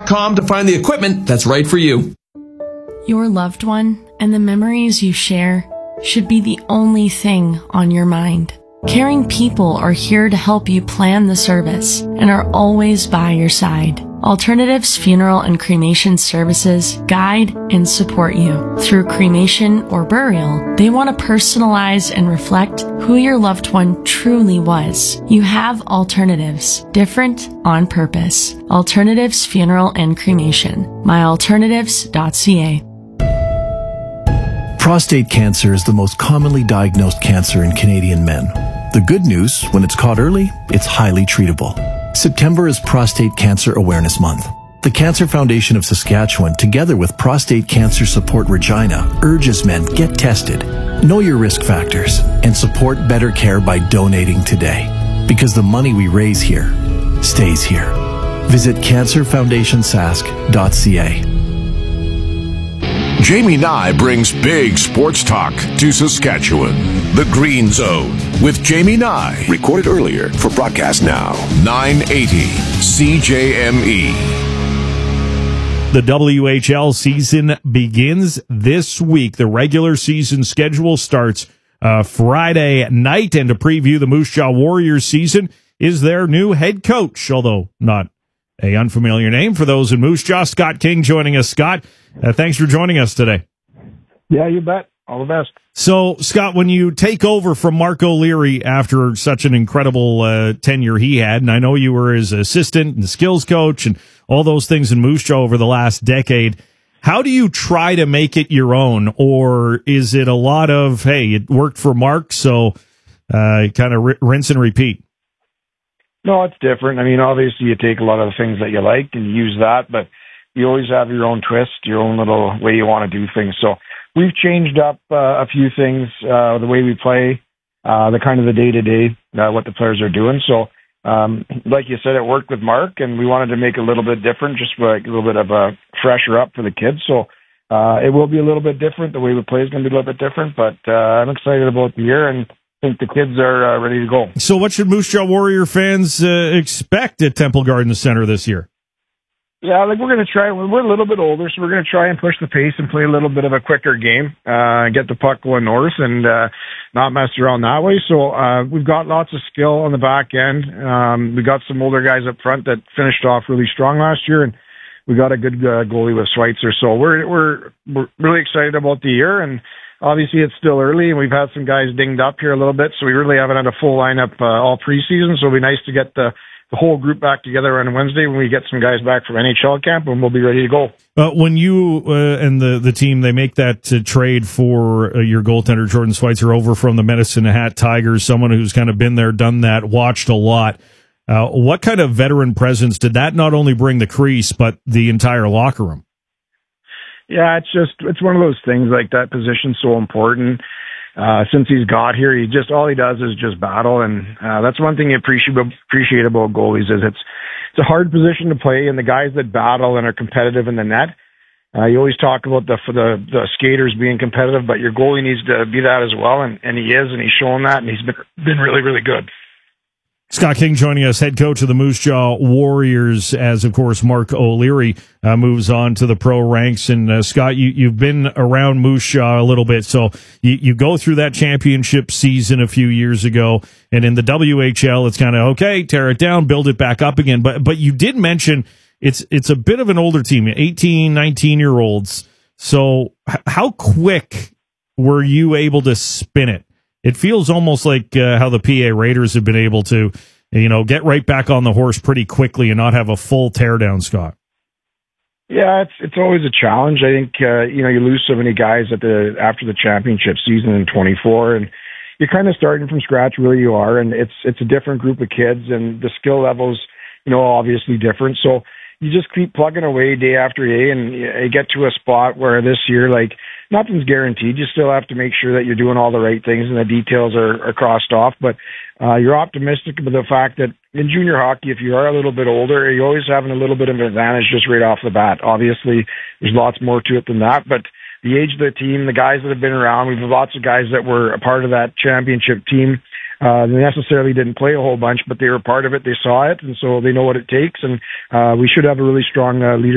CancerSask.com to find the equipment that's right for you. Your loved one and the memories you share should be the only thing on your mind. Caring people are here to help you plan the service and are always by your side. Alternatives Funeral and Cremation Services guide and support you. Through cremation or burial, they want to personalize and reflect who your loved one truly was. You have alternatives, different on purpose. Alternatives Funeral and Cremation. myalternatives.ca. Prostate cancer is the most commonly diagnosed cancer in Canadian men. The good news, when it's caught early, it's highly treatable. September is Prostate Cancer Awareness Month. The Cancer Foundation of Saskatchewan, together with Prostate Cancer Support Regina, urges men get tested, know your risk factors, and support better care by donating today. Because the money we raise here stays here. Visit cancerfoundationsask.ca. Jamie Nye brings big sports talk to Saskatchewan. The Green Zone with Jamie Nye. Recorded earlier for broadcast now. 980 CJME. The WHL season begins this week. The regular season schedule starts Friday night. And to preview the Moose Jaw Warriors season is their new head coach, although not a unfamiliar name for those in Moose Jaw. Scott King joining us. Scott, thanks for joining us today. Yeah, you bet. All the best. So, Scott, when you take over from Mark O'Leary after such an incredible tenure he had, and I know you were his assistant and skills coach and all those things in Moose Jaw over the last decade, how do you try to make it your own? Or is it a lot of, hey, it worked for Mark, so kind of rinse and repeat? No, it's different. I mean, obviously you take a lot of the things that you like and you use that, but you always have your own twist, your own little way you want to do things. So we've changed up a few things, the way we play, the kind of the day-to-day, what the players are doing. So, like you said, it worked with Mark, and we wanted to make it a little bit different, just like a little bit of a fresher up for the kids. So it will be a little bit different. The way we play is going to be a little bit different, but I'm excited about the year and think the kids are ready to go. So what should Moose Jaw Warrior fans expect at Temple Gardens Center this year? Yeah, like we're going to try. We're a little bit older, so we're going to try and push the pace and play a little bit of a quicker game, get the puck going north and not mess around that way. So we've got lots of skill on the back end. We got some older guys up front that finished off really strong last year, and we got a good goalie with Schweitzer. So we're really excited about the year, and obviously it's still early, and we've had some guys dinged up here a little bit, so we really haven't had a full lineup all preseason. So it'll be nice to get the whole group back together on Wednesday when we get some guys back from NHL camp, and we'll be ready to go. When you and the team, they make that trade for your goaltender, Jordan Schweitzer, over from the Medicine Hat Tigers, someone who's kind of been there, done that, watched a lot. What kind of veteran presence did that not only bring the crease, but the entire locker room? Yeah, it's one of those things, like that position's so important. Since he's got here, all he does is just battle, and that's one thing you appreciate about goalies is it's a hard position to play, and the guys that battle and are competitive in the net. You always talk about the skaters being competitive, but your goalie needs to be that as well, and he is, and he's shown that, and he's been really, really good. Scott King joining us, head coach of the Moose Jaw Warriors, as, of course, Mark O'Leary moves on to the pro ranks. And, Scott, you've been around Moose Jaw a little bit, so you go through that championship season a few years ago, and in the WHL, it's kind of, okay, tear it down, build it back up again. But you did mention it's a bit of an older team, 18, 19-year-olds. So how quick were you able to spin it? It feels almost like how the PA Raiders have been able to, get right back on the horse pretty quickly and not have a full teardown, Scott. Yeah, it's always a challenge. I think you lose so many guys after the championship season in 24, and you're kind of starting from scratch where you are, and it's a different group of kids, and the skill levels, obviously different. So you just keep plugging away day after day, and you get to a spot where this year, like, nothing's guaranteed. You still have to make sure that you're doing all the right things and the details are crossed off. But you're optimistic about the fact that in junior hockey, if you are a little bit older, you're always having a little bit of an advantage just right off the bat. Obviously, there's lots more to it than that. But the age of the team, the guys that have been around, we've lots of guys that were a part of that championship team. They necessarily didn't play a whole bunch, but they were part of it. They saw it, and so they know what it takes. And we should have a really strong leader